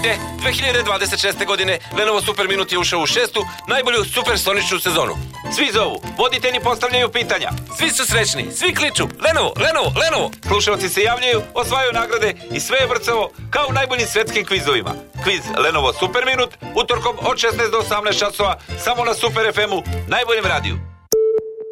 Vidite, 2026. godine Lenovo Super Minut je ušao u 6. najbolju supersoničnu sezonu. Svi zovu, voditelji postavljaju pitanja, svi su srećni, svi kliču Lenovo, Lenovo, Lenovo. Slušalci se javljaju, osvajaju nagrade i sve je vrcavo kao u najboljim svetskim kvizovima. Kviz Lenovo Super Minut utorkom od 16 do 18 časova samo na Super FM-u, najboljem radiju.